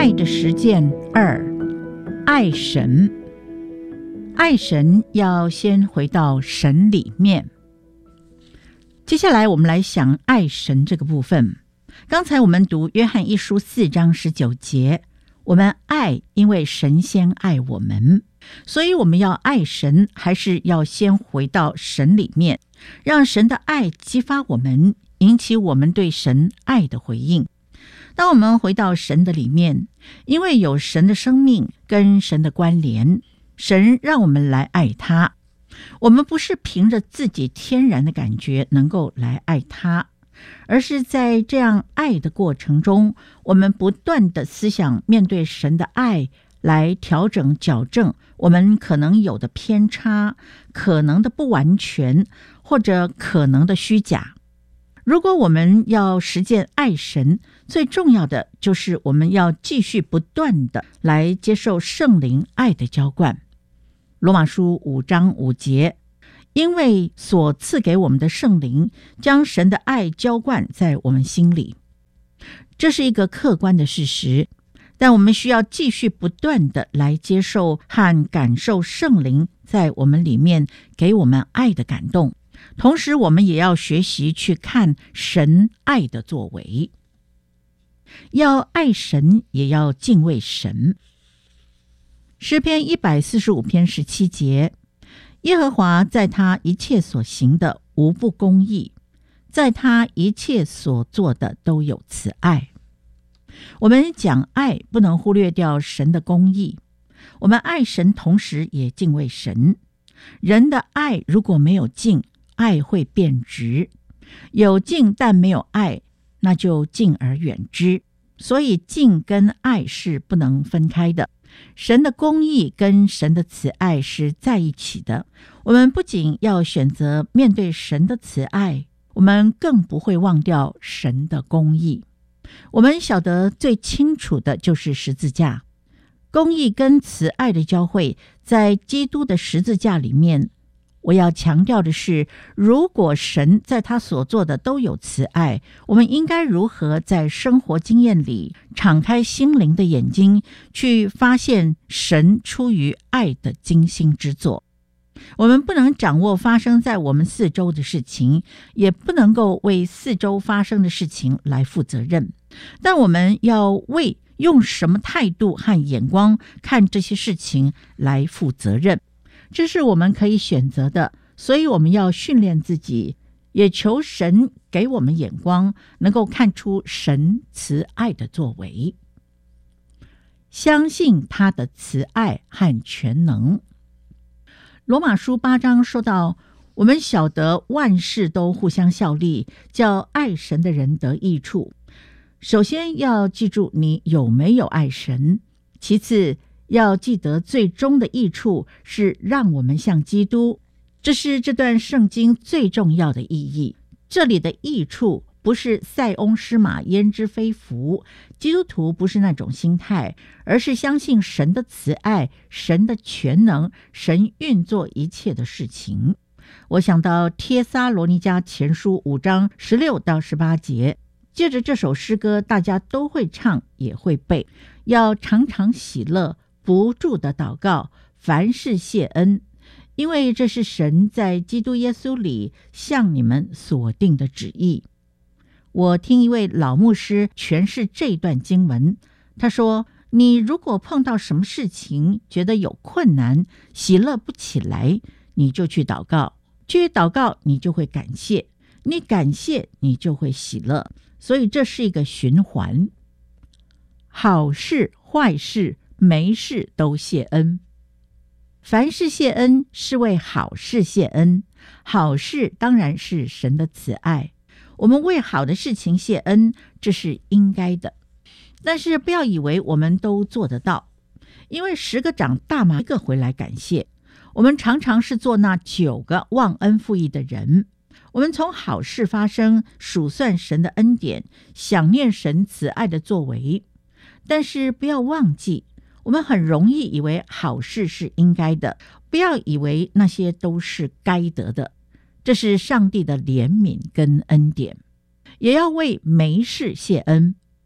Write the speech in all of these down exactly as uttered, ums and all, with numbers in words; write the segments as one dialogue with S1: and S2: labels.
S1: 爱的实践二，爱神。爱神要先回到神里面。接下来我们来想爱神这个部分。刚才我们读约翰一书四章十九节，我们爱，因为神先爱我们，所以我们要爱神，还是要先回到神里面，让神的爱激发我们，引起我们对神爱的回应。当我们回到神的里面，因为有神的生命跟神的关联，神让我们来爱他。我们不是凭着自己天然的感觉能够来爱他，而是在这样爱的过程中，我们不断的思想面对神的爱，来调整矫正我们可能有的偏差，可能的不完全，或者可能的虚假。如果我们要实践爱神，最重要的就是我们要继续不断的来接受圣灵爱的浇灌。罗马书五章五节，因为所赐给我们的圣灵将神的爱浇灌在我们心里。这是一个客观的事实，但我们需要继续不断的来接受和感受圣灵在我们里面给我们爱的感动，同时我们也要学习去看神爱的作为。要爱神，也要敬畏神。诗篇一百四十五篇十七节，耶和华在他一切所行的无不公义，在他一切所做的都有慈爱。我们讲爱，不能忽略掉神的公义。我们爱神，同时也敬畏神。人的爱如果没有敬，爱会变质；有敬但没有爱，那就敬而远之。所以敬跟爱是不能分开的。神的公义跟神的慈爱是在一起的。我们不仅要选择面对神的慈爱，我们更不会忘掉神的公义。我们晓得最清楚的就是十字架。公义跟慈爱的交汇，在基督的十字架里面。我要强调的是，如果神在他所做的都有慈爱，我们应该如何在生活经验里敞开心灵的眼睛，去发现神出于爱的精心之作。我们不能掌握发生在我们四周的事情，也不能够为四周发生的事情来负责任，但我们要为用什么态度和眼光看这些事情来负责任。这是我们可以选择的，所以我们要训练自己，也求神给我们眼光，能够看出神慈爱的作为，相信他的慈爱和全能。罗马书八章说到，我们晓得万事都互相效力，叫爱神的人得益处。首先要记住你有没有爱神，其次要记得最终的益处是让我们像基督，这是这段圣经最重要的意义。这里的益处不是塞翁失马焉知非福，基督徒不是那种心态，而是相信神的慈爱，神的全能，神运作一切的事情。我想到帖撒罗尼迦前书五章十六到十八节，借着这首诗歌大家都会唱也会背，要常常喜乐，不住的祷告，凡事谢恩，因为这是神在基督耶稣里向你们所定的旨意。我听一位老牧师诠释这段经文，他说，你如果碰到什么事情觉得有困难，喜乐不起来，你就去祷告，去祷告你就会感谢，你感谢你就会喜乐，所以这是一个循环。好事坏事没事都谢恩，凡事谢恩是为好事谢恩，好事当然是神的慈爱，我们为好的事情谢恩，这是应该的。但是不要以为我们都做得到，因为十个长大麻一个回来感谢，我们常常是做那九个忘恩负义的人。我们从好事发生数算神的恩典，想念神慈爱的作为，但是不要忘记，我们很容易以为好事是应该的，不要以为那些都是该得的，这是上帝的怜悯跟恩典。也要为没事谢恩。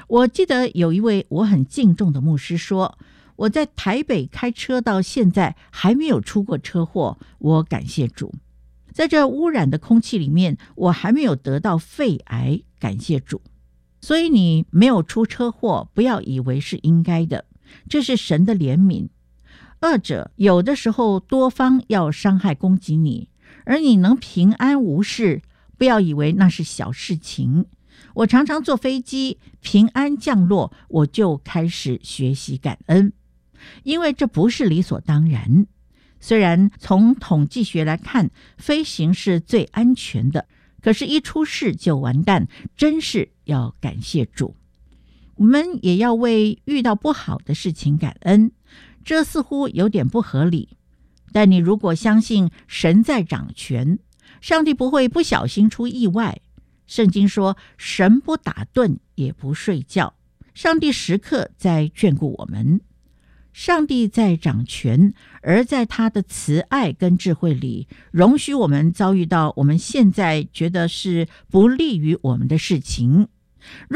S1: 我记得有一位我很敬重的牧师说，我在台北开车到现在还没有出过车祸，我感谢主。在这污染的空气里面，我还没有得到肺癌，感谢主。所以你没有出车祸，不要以为是应该的，这是神的怜悯。二者有的时候多方要伤害攻击你，而你能平安无事，不要以为那是小事情。我常常坐飞机平安降落，我就开始学习感恩，因为这不是理所当然。虽然从统计学来看，飞行是最安全的，可是一出事就完蛋，真是要感谢主。我们也要为遇到不好的事情感恩，这似乎有点不合理，但你如果相信神在掌权，上帝不会不小心出意外。圣经说，神不打盹也不睡觉，上帝时刻在眷顾我们。上帝在掌权，而在他的慈爱跟智慧里，容许我们遭遇到我们现在觉得是不利于我们的事情。